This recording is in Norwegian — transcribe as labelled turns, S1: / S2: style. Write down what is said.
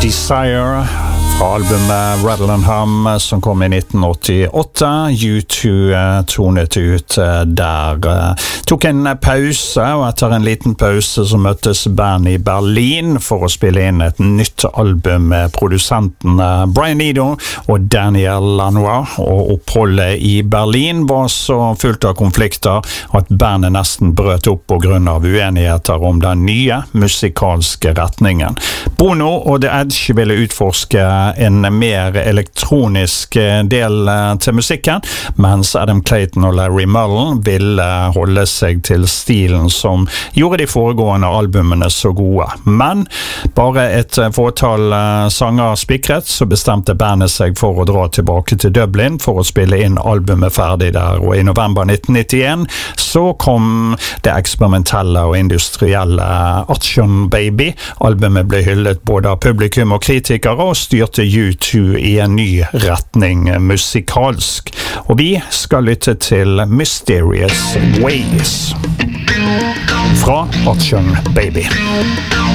S1: Desire fra albumet Rattle and Hum som kom i 1988. U2 tonet ut der. Tok en pause, og etter en liten pause så møttes bandet i Berlin for å spille inn et nytt album med produsentene Brian Eno og Daniel Lanois. Og oppholdet i Berlin var så fullt av konflikter at bandet nesten brøt opp på grunn av uenigheter om den nye musikalske retningen. Bono og The Edge ville utforske en mer elektronisk del til musikken, mens Adam Clayton og Larry Mullen ville holde seg til stilen som gjorde de foregående albumene så gode. Men bare et fåtall sanger spikret, så bestemte bandet seg for å dra tilbake til Dublin for å spille inn albumet ferdig der, og i november 1991 så kom det eksperimentelle og industrielle Action Baby. Albumet ble hyllet både av publikum og kritikere, og styrte U2 i en ny retning musikalsk. Og vi skal lytte til Mysterious Ways fra Action Baby.